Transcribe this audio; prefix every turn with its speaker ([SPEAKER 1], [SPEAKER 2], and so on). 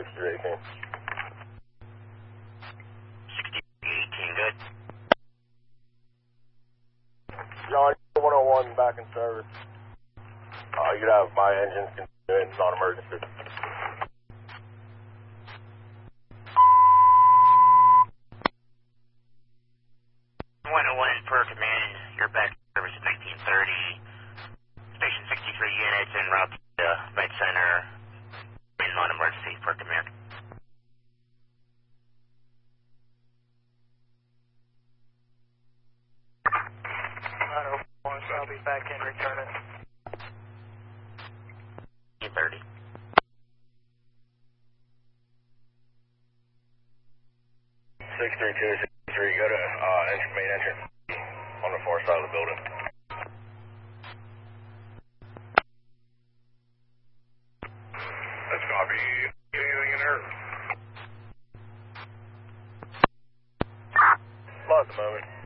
[SPEAKER 1] 6318.
[SPEAKER 2] 6318, good.
[SPEAKER 1] John, 101 back in service. You could have my engines continuing, non-emergency.
[SPEAKER 2] 101 per command, you're back in service at 1930. Station 63 units en route to the Med Center. In non-emergency per command.
[SPEAKER 3] 901, so I'll be back in returning.
[SPEAKER 2] 1930.
[SPEAKER 1] 63263, go to main entrance on the far side of the building. That's copy. Anything in there? Lost a moment.